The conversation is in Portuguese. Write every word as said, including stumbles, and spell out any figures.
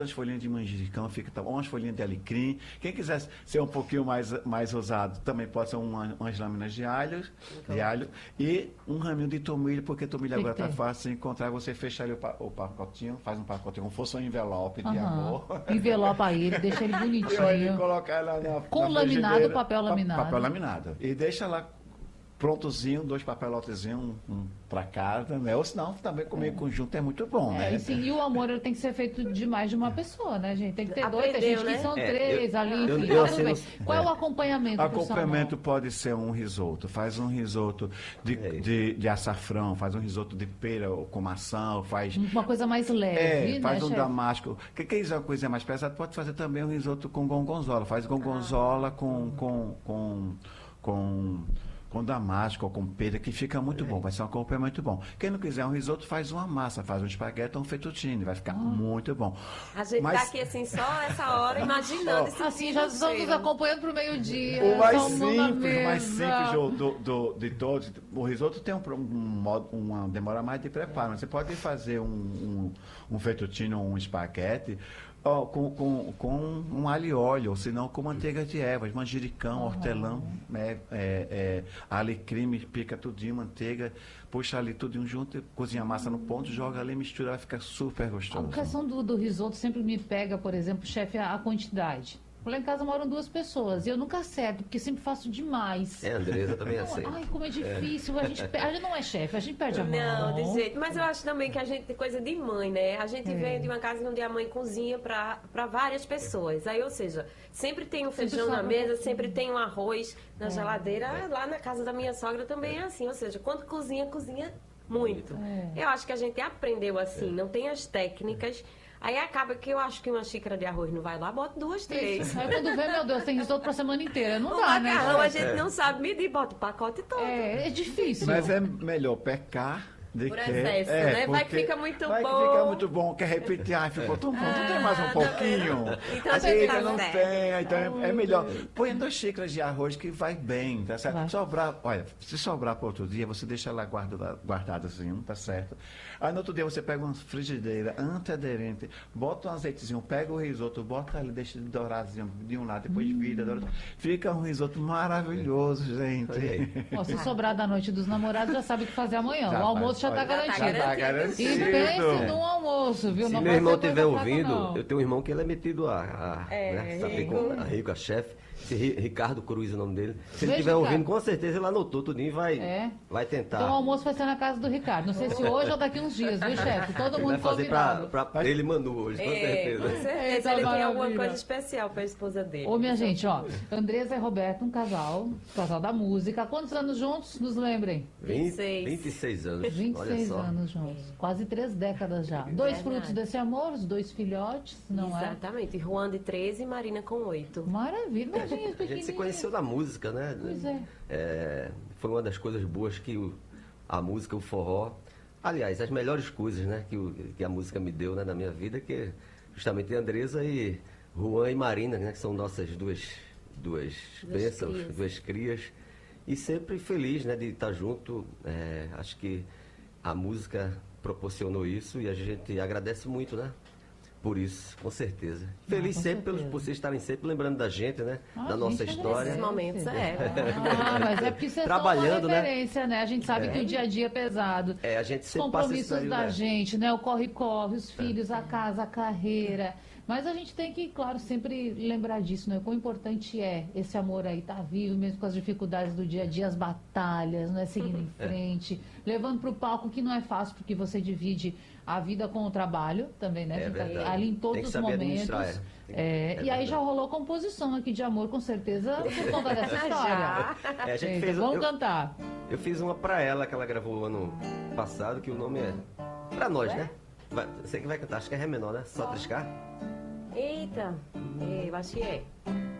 As folhinhas de manjericão, fica tá, umas folhinhas de alecrim. Quem quiser ser um pouquinho mais, mais ousado, também pode ser uma, umas lâminas de alho, de alho e um raminho de tomilho, porque tomilho agora está fácil de encontrar. Você fecha ali o, pa, o pacotinho, faz um pacotinho como fosse um envelope uhum. de amor. Envelopa ele, deixa ele bonitinho. E colocar lá na, com na laminado, papel laminado. Papel laminado. E deixa lá prontozinho, dois papelotezinhos, um, um para cada, né? Ou senão também comer é. conjunto é muito bom, é, né? E, sim, e o amor ele tem que ser feito de mais de uma pessoa, né, gente? Tem que ter Aprendeu, dois, tem gente né? que são é, três eu, ali, eu, enfim, eu, eu, tá tudo bem. eu, Qual é, é o acompanhamento? Acompanhamento pode ser um risoto. Faz um risoto de, é de, de açafrão, faz um risoto de pera com maçã, faz... Uma coisa mais leve, é, né, faz um chefe? damasco. Quem quiser uma coisa mais pesada, pode fazer também um risoto com gorgonzola. Faz gorgonzola ah. com... com, com, com com damasco ou com pera, que fica muito é. bom, vai ser um acompanhamento muito bom. Quem não quiser um risoto, faz uma massa, faz um espaguete ou um fettuccine, vai ficar ah. muito bom. A gente Mas... tá aqui assim, só essa hora, imaginando esse assim, já estamos acompanhando pro meio-dia. O mais simples, o mais simples do, do, do, de todos, o risoto tem um, um modo, uma demora mais de preparo, você pode fazer um, um, um fettuccine ou um espaguete, Oh, com, com, com um alho e óleo, ou senão com manteiga de ervas, manjericão, uhum. hortelã, é, é, é, alecrim, pica tudinho, manteiga, puxa ali tudinho junto, cozinha a massa no ponto, joga ali, mistura, vai ficar super gostoso. A questão do, do risoto sempre me pega, por exemplo, chefe, a, a quantidade. Lá em casa moram duas pessoas e eu nunca acerto, porque sempre faço demais. É, Andresa também é assim. Ai, como é difícil. É. A, gente, a gente não é chefe, a gente perde a mão. Não, de jeito. Mas eu acho também que a gente tem coisa de mãe, né? A gente é. vem de uma casa onde a mãe cozinha para várias pessoas. Aí, ou seja, sempre tem um feijão na mesa, sempre tem um arroz na é. geladeira. Lá na casa da minha sogra também é assim. Ou seja, quando cozinha, cozinha muito. É. Eu acho que a gente aprendeu assim, é. não tem as técnicas. Aí acaba que eu acho que uma xícara de arroz não vai lá, bota duas, três. Isso. Aí quando vê, meu Deus, tem risoto pra semana inteira. Não o dá, macarrão, né? a gente é. não sabe medir, bota o pacote todo. É, é difícil. Mas é melhor pecar de Por que... excesso, é, né? Vai que fica muito vai bom. Vai que fica muito bom, quer repetir, ai, ficou tão bom, ah, não tem mais um pouquinho? Então a gente tá não certo. tem, então é, é melhor. Põe duas xícaras de arroz que vai bem, tá certo? Vai. Sobrar, olha, se sobrar para outro dia, você deixa lá guardado, guardado assim, tá certo? Aí no outro dia você pega uma frigideira antiaderente, bota um azeitezinho, pega o risoto, bota ali, deixa de dourarzinho de um lado, depois hum. vira, doura. Fica um risoto maravilhoso, gente. Ó, se sobrar da noite dos namorados, já sabe o que fazer amanhã. Já o almoço faz, já está garantido. Tá garantido. E pense no almoço, viu? Se não meu irmão estiver ouvindo, não. eu tenho um irmão que ele é metido a, a, é, né, saber com, a rico, a chefe. Ricardo Cruz é o nome dele. Se ele Veja, estiver ouvindo, cara. com certeza ele anotou tudinho e vai, é. vai tentar. Então o almoço vai ser na casa do Ricardo. Não sei se hoje ou daqui uns dias, viu, chefe? Todo ele mundo vai fazer convidado. pra, pra ele Manu hoje, com é, certeza. Com certeza. É, ele maravilha. tem alguma coisa especial pra esposa dele. Ô, minha gente, ó. Andresa e Roberto, um casal. Casal da música. Quantos anos juntos? Nos lembrem. vinte e seis. vinte e seis anos. vinte e seis Olha só. anos juntos. Quase três décadas já. Dois Verdade. frutos desse amor, os dois filhotes, não Exatamente. é? Exatamente. Juan de treze e Marina com oito. Maravilha. Imagina, a gente se conheceu na música, né? Pois é. É, foi uma das coisas boas que o, a música, o forró... Aliás, as melhores coisas, né, que, o, que a música me deu, né, na minha vida, que justamente a Andresa e Juan e Marina, né, que são nossas duas, duas, duas bênçãos, crias. duas crias. E sempre feliz, né, de estar junto. É, acho que a música proporcionou isso e a gente agradece muito, né? Por isso, com certeza. Feliz ah, sempre pelos, por vocês estarem sempre lembrando da gente, né? Ah, da nossa gente, história. Nesses momentos, é. Ah, mas é porque vocês Trabalhando, são uma referência, né? né? A gente sabe é. que o dia a dia é pesado. É, a gente Os sempre passa esse compromissos período, da né? gente, né? O corre-corre, os filhos, é. a casa, a carreira. Mas a gente tem que, claro, sempre lembrar disso, né? O quão importante é esse amor aí, tá vivo, mesmo com as dificuldades do dia a dia, as batalhas, né? Seguindo em frente, é. levando para o palco, que não é fácil, porque você divide a vida com o trabalho também, né? É Fica ali em todos os momentos. É. É, é e aí já rolou composição aqui de amor, com certeza, por conta dessa história. É, a gente Eita, fez, vamos eu, cantar. Eu fiz uma pra ela que ela gravou ano passado, que o nome é Pra Nós, né? Vai, você que vai cantar, acho que é Ré menor, né? Só triscar. Eita, eu acho que é.